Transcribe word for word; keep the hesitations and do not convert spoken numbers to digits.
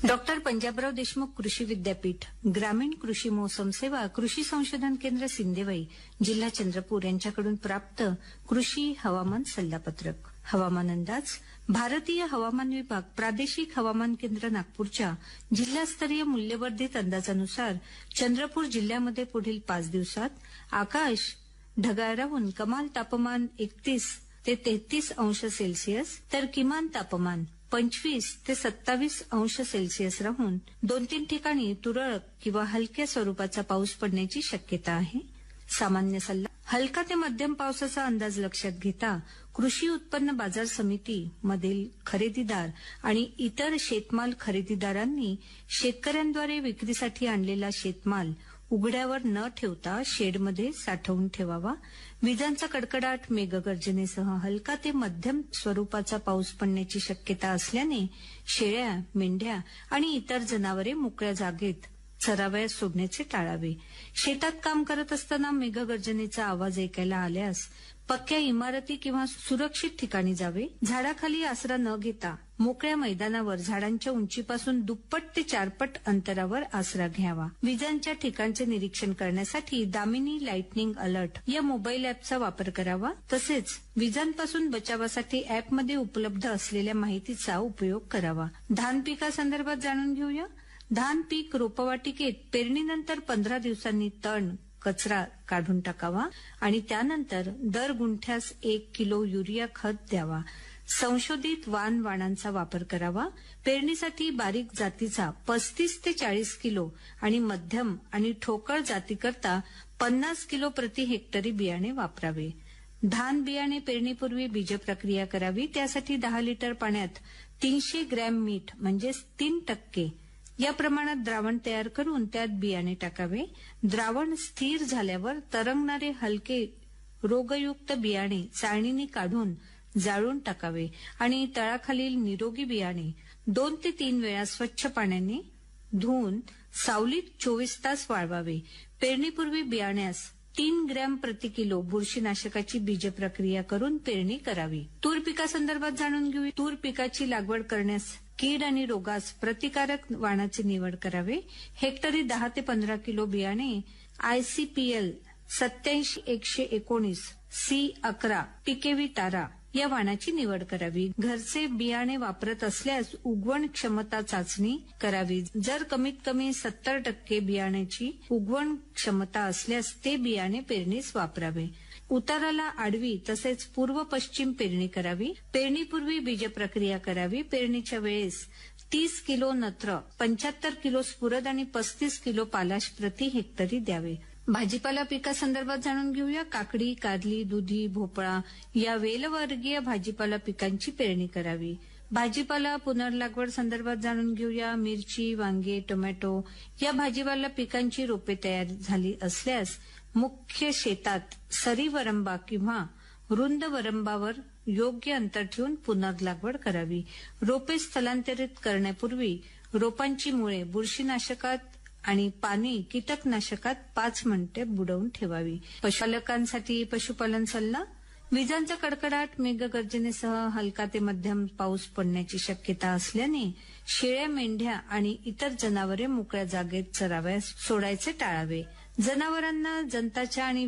Doctor Panjabrao Deshmukh कृषी विद्यापीठ, ग्रामीण कृषी मोसम सेवा, कृषी संशोधन केंद्र सिंदेवाई, जिल्हा चंद्रपूर यांच्याकडून प्राप्त कृषी हवामान सल्लापत्रक. हवामान अंदाज. भारतीय हवामान विभाग प्रादेशिक हवामान केंद्र नागपूरच्या जिल्हास्तरीय मूल्यवर्धित अंदाजानुसार चंद्रपूर जिल्ह्यामध्ये पुढील पाच दिवसात आकाश ढगाळ राहून कमाल तापमान एकतीस ते तेहतीस अंश सेल्सिअस तर किमान तापमान पंचवीस ते सत्तावीस अंश सेल्सिअस राहून दोन तीन ठिकाणी तुरळक किंवा हलक्या स्वरूपाचा पाऊस पडण्याची शक्यता आहे. सामान्य सल्ला. हलका ते मध्यम पावसाचा अंदाज लक्षात घेता कृषी उत्पन्न बाजार समिती मधील खरेदीदार आणि इतर शेतमाल खरेदीदारांनी शेतकऱ्यांद्वारे विक्रीसाठी आणलेला शेतमाल उघड्यावर न ठेवता शेडमध्ये साठवून ठेवावा. विजांचा कडकडाट, मेघगर्जनेसह हलका ते मध्यम स्वरूपाचा पाऊस पडण्याची शक्यता असल्याने शेळ्या, मेंढ्या आणि इतर जनावरे मोकळ्या जागेत चरावयास सोडण्याचे टाळावे. शेतात काम करत असताना मेघगर्जनेचा आवाज ऐकायला आल्यास पक्क्या इमारती किंवा सुरक्षित ठिकाणी जावे. झाडाखाली आसरा न घेता मोकळ्या मैदानावर झाडांच्या उंचीपासून दुप्पट ते चारपट अंतरावर आसरा घ्यावा. विजांच्या ठिकाणचे निरीक्षण करण्यासाठी दामिनी लाइटनिंग अलर्ट या मोबाईल अॅपचा वापर करावा. तसेच विजांपासून बचावासाठी अॅपमध्ये उपलब्ध असलेल्या माहितीचा उपयोग करावा. धान पिकासंदर्भात जाणून घेऊया. धान पीक रोपवाटिकेत पेरणीनंतर पंधरा दिवसांनी तण, कचरा काढून टाकावा आणि त्यानंतर दर गुंठ्यास एक किलो युरिया खत द्यावा. संशोधित वाण वाणांचा वापर करावा. पेरणीसाठी बारीक जातीचा पस्तीस ते चाळीस किलो आणि मध्यम आणि ठोकळ जातीकरता पन्नास किलो प्रति हेक्टरी बियाणे वापरावे. धान बियाणे पेरणीपूर्वी बीजप्रक्रिया करावी. त्यासाठी दहा लिटर पाण्यात तीनशे ग्रॅम मीठ म्हणजेच तीन टक्के या प्रमाणात द्रावण तयार करून त्यात बियाणे टाकावे. द्रावण स्थिर झाल्यावर तरंगणारे हलके रोगयुक्त बियाणे चाळणीने काढून जाळून टाकावे आणि तळाखालील निरोगी बियाणे दोन ते तीन वेळा स्वच्छ पाण्याने धुवून सावलीत चोवीस तास वाळवावे. पेरणीपूर्वी बियाण्यास तीन ग्रॅम प्रति किलो बुरशीनाशकाची बीजप्रक्रिया करून पेरणी करावी. तूर पिकासंदर्भात जाणून घेऊ. तूर पिकाची लागवड करण्यास कीड आणि रोगास प्रतिकारक वाणाची निवड करावे. हेक्टरी दहा ते पंधरा किलो बियाणे आयसीपीएल सत्याऐंशी एकशे एकोणीस सी अकरा पिकेवी तारा या वाणाची निवड करावी. घरचे बियाणे वापरत असल्यास उगवण क्षमता चाचणी करावी. जर कमीत कमी सत्तर टक्के बियाण्याची उगवण क्षमता असल्यास ते बियाणे पेरणीस वापरावे. उताराला आडवी तसेच पूर्व पश्चिम पेरणी करावी. पेरणीपूर्वी बीजप्रक्रिया करावी. पेरणीच्या वेळेस तीस किलो नत्र, पंच्याहत्तर किलो स्फुरद आणि पस्तीस किलो पालाश प्रति हेक्टरी द्यावे. भाजीपाला पिकासंदर्भात जाणून घेऊया. काकडी, कारली, दुधी, भोपळा या वेलवर्गीय भाजीपाला पिकांची पेरणी करावी. भाजीपाला पुनर्लागवड संदर्भात जाणून घेऊया. मिरची, वांगे, टोमॅटो या भाजीपाला पिकांची रोपे तयार झाली असल्यास मुख्य शेतात सरी वरंबा किंवा रुंद वरंबावर योग्य अंतर ठेवून पुनर्लागवड करावी. रोपे स्थलांतरित करण्यापूर्वी रोपांची मुळे बुरशीनाशकात आणि पाणी कीटकनाशकात पाच मिनिटे बुडवून ठेवावी. पशुपालकांसाठी पशुपालन सल्ला. विजांचा कडकडाट, मेघगर्जनेसह हलका ते मध्यम पाऊस पडण्याची शक्यता असल्याने शेळ्या, मेंढ्या आणि इतर जनावरे मोकळ्या जागेत चरावयास सोडायचे टाळावे. जनावरांना जंताच्या आणि